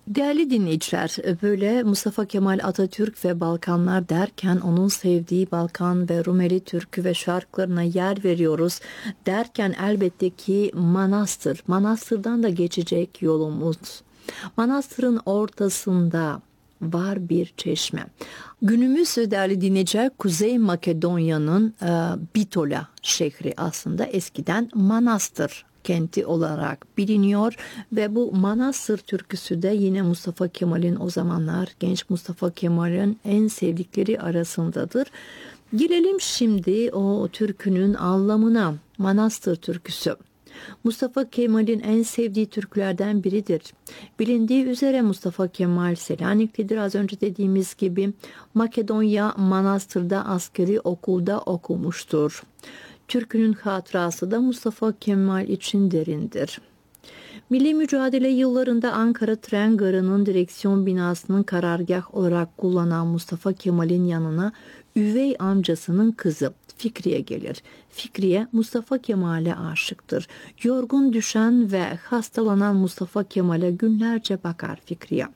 Değerli dinleyiciler, böyle Mustafa Kemal Atatürk ve Balkanlar derken onun sevdiği Balkan ve Rumeli türkü ve şarkılarına yer veriyoruz. Derken elbette ki Manastır, Manastır'dan da geçecek yolumuz. Manastır'ın ortasında var bir çeşme. Günümüz değerli dinleyiciler Kuzey Makedonya'nın Bitola şehri aslında eskiden Manastır kenti olarak biliniyor ve bu Manastır türküsü de yine Mustafa Kemal'in o zamanlar genç Mustafa Kemal'in en sevdikleri arasındadır. Gelelim şimdi o türkünün anlamına. Manastır türküsü Mustafa Kemal'in en sevdiği türkülerden biridir. Bilindiği üzere Mustafa Kemal Selaniklidir. Az önce dediğimiz gibi Makedonya Manastır'da askeri okulda okumuştur. Türkünün hatırası da Mustafa Kemal için derindir. Milli mücadele yıllarında Ankara Tren Garı'nın direksiyon binasının karargah olarak kullanan Mustafa Kemal'in yanına üvey amcasının kızı Fikriye gelir. Fikriye Mustafa Kemal'e aşıktır. Yorgun düşen ve hastalanan Mustafa Kemal'e günlerce bakar Fikriye.